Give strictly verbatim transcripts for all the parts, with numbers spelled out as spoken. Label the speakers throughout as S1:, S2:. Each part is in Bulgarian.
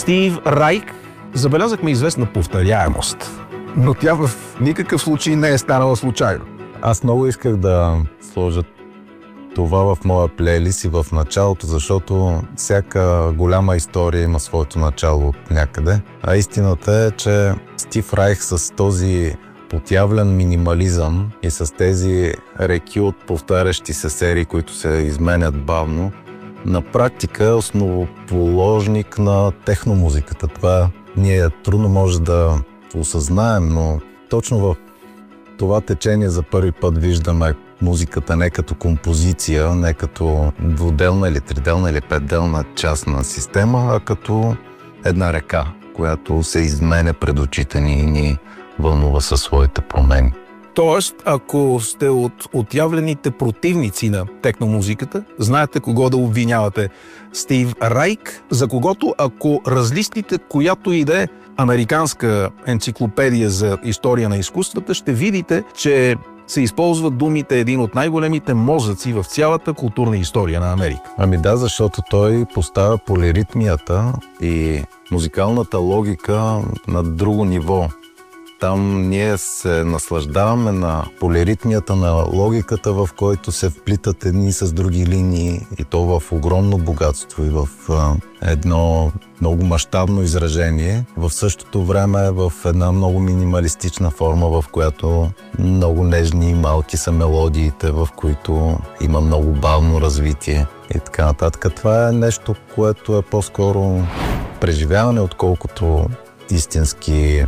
S1: Стив Райк, забелязахме известна повторяемост, но тя в никакъв случай не е станала случайно.
S2: Аз много исках да сложа това в моя плейлист и в началото, защото всяка голяма история има своето начало от някъде. А истината е, че Стив Райх с този отявлен минимализъм и с тези реки от повтарящи се серии, които се изменят бавно, на практика е основоположник на техномузиката. Това ние трудно може да осъзнаем, но точно в това течение за първи път виждаме музиката не като композиция, не като двуделна или триделна или петделна част на система, а като една река, която се изменя пред очите ни и ни вълнува със своите промени.
S1: Тоест, ако сте от отявлените противници на техномузиката, знаете кого да обвинявате. Стив Райк, за когото ако разлистите която и да е американска енциклопедия за история на изкуствата, ще видите, че се използват думите един от най-големите мозъци в цялата културна история на Америка.
S2: Ами да, защото той поставя полиритмията и музикалната логика на друго ниво. Там ние се наслаждаваме на полиритмията, на логиката, в който се вплитат едни с други линии и то в огромно богатство и в а, едно много мащабно изражение. В същото време в една много минималистична форма, в която много нежни и малки са мелодиите, в които има много бавно развитие и така нататък. Това е нещо, което е по-скоро преживяване, отколкото истински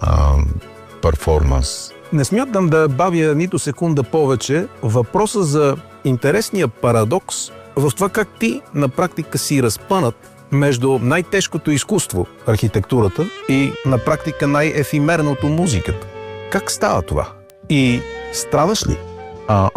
S2: перформанс.
S1: Не смятам да бавя нито секунда повече въпроса за интересния парадокс в това как ти на практика си разпънат между най-тежкото изкуство, архитектурата, и на практика най-ефимерното, музиката. Как става това? И страдаш ли?
S2: А,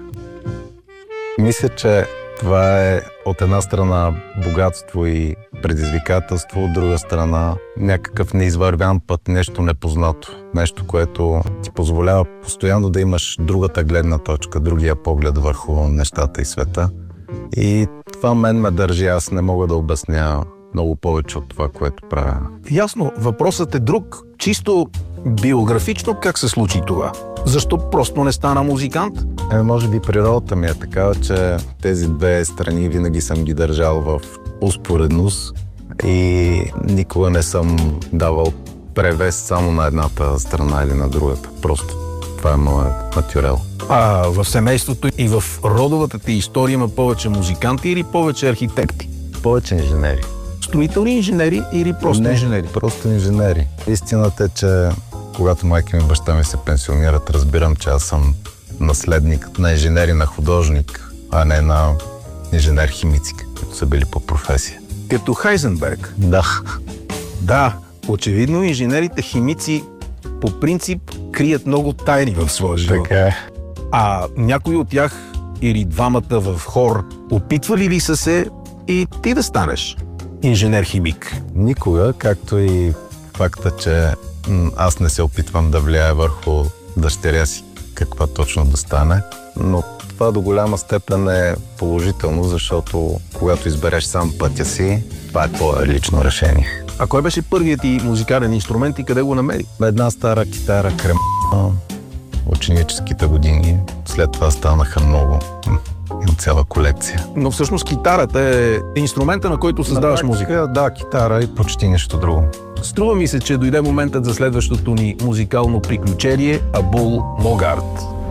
S2: мисля, че това е от една страна богатство и предизвикателство, от друга страна някакъв неизвървян път, нещо непознато. Нещо, което ти позволява постоянно да имаш другата гледна точка, другия поглед върху нещата и света. И това мен ме държи, аз не мога да обясня много повече от това, което правя.
S1: Ясно, въпросът е друг. Чисто биографично как се случи това? Защо просто не стана музикант?
S2: Е, може би природата ми е такава, че тези две страни винаги съм ги държал в успоредност и никога не съм давал превес само на едната страна или на другата. Просто това е моят натюрел.
S1: А в семейството и в родовата ти история има повече музиканти или повече архитекти?
S2: Повече инженери.
S1: Строителни инженери или просто
S2: не,
S1: инженери?
S2: Просто инженери. Истината е, че когато майка ми и баща ми се пенсионират, разбирам, че аз съм наследник на инженер и на художник, а не на инженер-химици, които са били по професия.
S1: Като Хайзенберг?
S2: Да.
S1: Да, очевидно инженерите химици по принцип крият много тайни в своя живот.
S2: Така е.
S1: А някой от тях или двамата в хор опитвали ли са се и ти да станеш инженер-химик?
S2: Никога, както и факта, че аз не се опитвам да влияя върху дъщеря си каква точно да стане, но това до голяма степен е положително, защото когато избереш сам пътя си, това е твое лично решение.
S1: А кой беше първият ти музикален инструмент и къде го намери?
S2: Една стара китара крем ученическите години. След това станаха много. Имам цяла колекция.
S1: Но всъщност китарата е инструмента, на който създаваш музика.
S2: Да, китара и почти нищо друго.
S1: Струва ми се, че дойде моментът за следващото ни музикално приключение Абул Могарт.